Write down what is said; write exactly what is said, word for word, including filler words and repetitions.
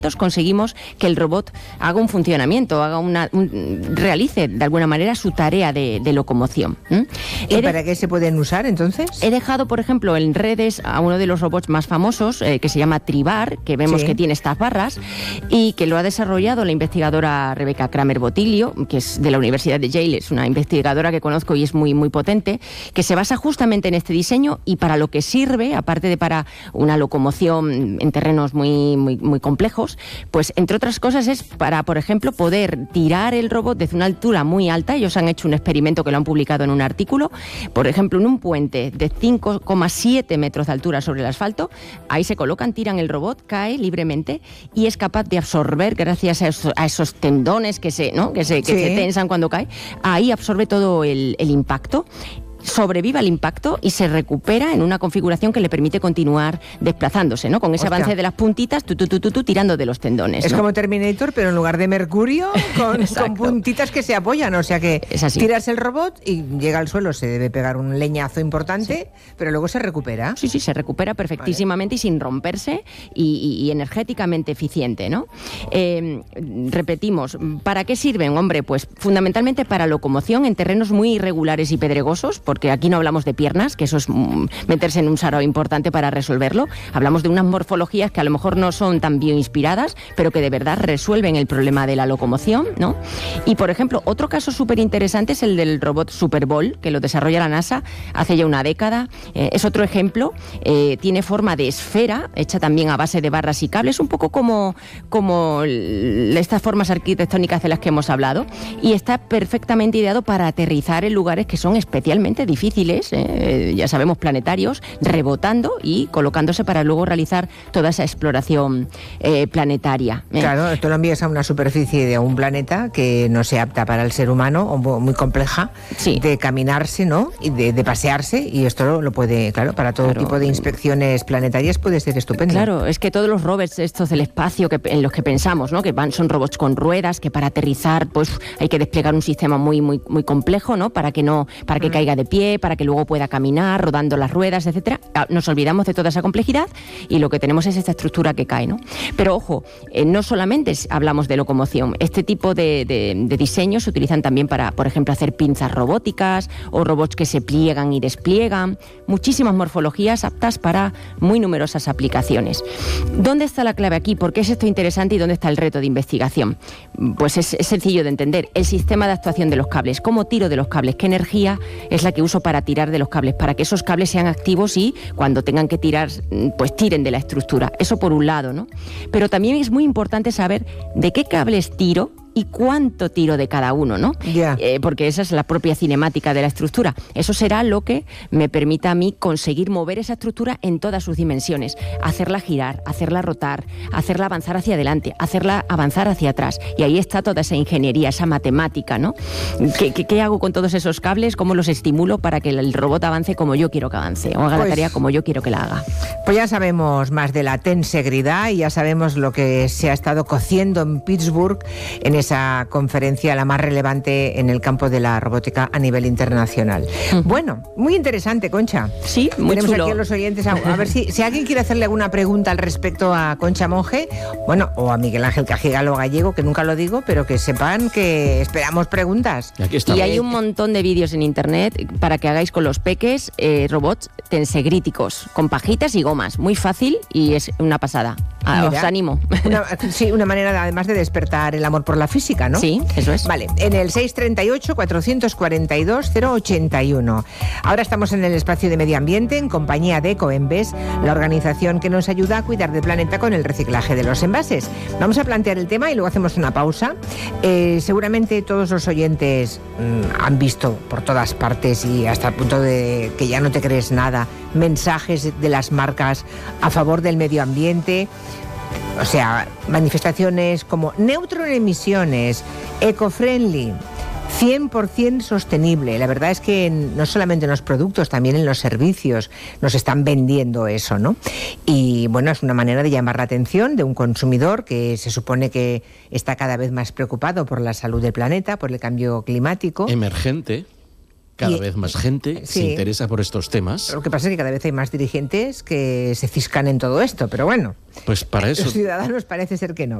conseguimos que el robot haga un funcionamiento, haga una, un, realice de alguna manera su tarea de, de locomoción. ¿Mm? ¿Y de, para qué se pueden usar entonces? He dejado, por ejemplo, en redes a uno de los robots más famosos, eh, que se llama Tribar, que vemos sí. que tiene estas barras, y que lo ha desarrollado la investigadora Rebecca Kramer-Botilio, que es de la Universidad de Yale, es una investigadora que conozco y es muy, muy potente, que se basa justamente en este diseño y para lo que sirve, aparte de para una locomoción en terrenos muy, muy, muy complejos, pues entre otras cosas es para, por ejemplo, poder tirar el robot desde una altura muy alta. Ellos han hecho un experimento que lo han publicado en un artículo, por ejemplo, en un puente de cinco coma siete metros de altura sobre el asfalto. Ahí se colocan, tiran el robot, cae libremente y es capaz de absorber, gracias a esos, a esos tendones que se, ¿no? que se, que sí. se tensan cuando cae, ahí absorbe todo el, el impacto. Sobrevive al impacto y se recupera en una configuración que le permite continuar desplazándose, ¿no? Con ese Hostia. avance de las puntitas, tú, tú, tú, tú, tú, tirando de los tendones. Es ¿no? como Terminator, pero en lugar de mercurio, con, con puntitas que se apoyan. O sea que tiras el robot y llega al suelo, se debe pegar un leñazo importante, sí. pero luego se recupera. Sí, sí, se recupera perfectísimamente vale. y sin romperse y, y, y energéticamente eficiente, ¿no? Eh, repetimos, ¿para qué sirven? Hombre, pues fundamentalmente para locomoción en terrenos muy irregulares y pedregosos, porque aquí no hablamos de piernas, que eso es meterse en un sarao importante para resolverlo. Hablamos de unas morfologías que a lo mejor no son tan bioinspiradas, pero que de verdad resuelven el problema de la locomoción, ¿no? Y, por ejemplo, otro caso súper interesante es el del robot Super Bowl, que lo desarrolla la NASA hace ya una década. Eh, es otro ejemplo. Eh, tiene forma de esfera, hecha también a base de barras y cables, un poco como, como estas formas arquitectónicas de las que hemos hablado, y está perfectamente ideado para aterrizar en lugares que son especialmente difíciles, eh, ya sabemos, planetarios, rebotando y colocándose para luego realizar toda esa exploración eh, planetaria. ¿eh? Claro, esto lo envías a una superficie de un planeta que no sea apta para el ser humano, o muy compleja, sí. de caminarse, ¿no? Y de, de pasearse, y esto lo, lo puede, claro, para todo claro. tipo de inspecciones planetarias puede ser estupendo. Claro, es que todos los rovers estos del espacio que, en los que pensamos, ¿no? Que van, son robots con ruedas, que para aterrizar pues hay que desplegar un sistema muy, muy, muy complejo, ¿no? Para que no, para que mm. caiga de pie, para que luego pueda caminar, rodando las ruedas, etcétera. Nos olvidamos de toda esa complejidad y lo que tenemos es esta estructura que cae, ¿no? Pero ojo, eh, no solamente hablamos de locomoción, este tipo de, de, de diseños se utilizan también para, por ejemplo, hacer pinzas robóticas o robots que se pliegan y despliegan, muchísimas morfologías aptas para muy numerosas aplicaciones. ¿Dónde está la clave aquí? ¿Por qué es esto interesante y dónde está el reto de investigación? Pues es, es sencillo de entender. El sistema de actuación de los cables, cómo tiro de los cables, qué energía es la que uso para tirar de los cables, para que esos cables sean activos y cuando tengan que tirar, pues tiren de la estructura. Eso por un lado, ¿no? Pero también es muy importante saber de qué cables tiro y cuánto tiro de cada uno, ¿no? Yeah. Eh, porque esa es la propia cinemática de la estructura. Eso será lo que me permita a mí conseguir mover esa estructura en todas sus dimensiones, hacerla girar, hacerla rotar, hacerla avanzar hacia adelante, hacerla avanzar hacia atrás. Y ahí está toda esa ingeniería, esa matemática, ¿no? ¿Qué, qué, qué hago con todos esos cables? ¿Cómo los estimulo para que el robot avance como yo quiero que avance o haga pues, la tarea como yo quiero que la haga? Pues ya sabemos más de la tensegridad y ya sabemos lo que se ha estado cociendo en Pittsburgh en esa conferencia, la más relevante en el campo de la robótica a nivel internacional. Uh-huh. Bueno, muy interesante, Concha. Sí, muy Tenemos chulo. aquí a los oyentes, a, a ver si, si alguien quiere hacerle alguna pregunta al respecto a Concha Monge, bueno, o a Miguel Ángel Cajigalo Gallego, que nunca lo digo, pero que sepan que esperamos preguntas. Y, aquí y hay un montón de vídeos en internet para que hagáis con los peques eh, robots tensegríticos, con pajitas y gomas. Muy fácil y es una pasada. Ah, os animo. Una, sí, una manera además de despertar el amor por la física, ¿no? Sí, eso es. Vale, en el seis treinta y ocho, cuatrocientos cuarenta y dos, cero ochenta y uno. Ahora estamos en el espacio de medio ambiente en compañía de Ecoembes, la organización que nos ayuda a cuidar del planeta con el reciclaje de los envases. Vamos a plantear el tema y luego hacemos una pausa. Eh, seguramente todos los oyentes mmm, han visto por todas partes y hasta el punto de que ya no te crees nada, mensajes de las marcas a favor del medio ambiente. O sea, manifestaciones como neutro en emisiones, eco-friendly, cien por ciento sostenible. La verdad es que no solamente en los productos, también en los servicios nos están vendiendo eso, ¿no? Y bueno, es una manera de llamar la atención de un consumidor que se supone que está cada vez más preocupado por la salud del planeta, por el cambio climático. Emergente. Cada y, vez más gente sí. se interesa por estos temas. Lo que pasa es que cada vez hay más dirigentes que se ciscan en todo esto, pero bueno. Pues para eso... Los ciudadanos parece ser que no.